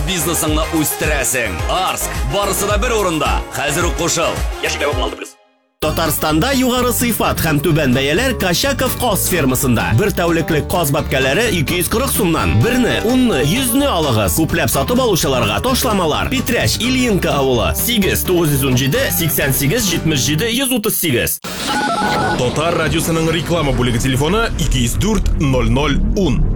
бизнесыңны үстерәсең. Арск, барысы да бер урында. Хәзер үк кушыл. Яшикә 16+. Татарстанда югары сыйфат һәм түбән бәяләр Кашаков каз фермасында. Бер тәүлеклек каз бәбкәләре 240 сумнан. Берне, 10-ны, 100-ны алыгыз. Күпләп сатып алучыларга ташламалар. Петряч, Ильинка авылы. 8-917-88-77-138. Татар радиосының реклама бүлеге телефоны 204 00 10.